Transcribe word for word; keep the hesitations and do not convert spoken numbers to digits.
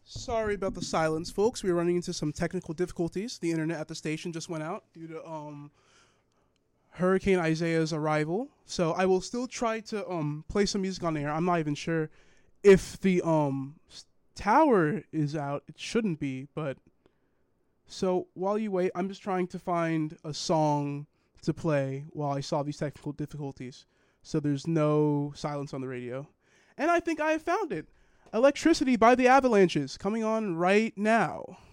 Sorry about the silence, folks. We were running into some technical difficulties. The internet at the station just went out due to um, Hurricane Isaiah's arrival. So I will still try to um, play some music on air. I'm not even sure if the um, tower is out. It shouldn't be, but so while you wait, I'm just trying to find a song to play while I solve these technical difficulties. So there's no silence on the radio. And I think I have found it. Electricity by the Avalanches, coming on right now.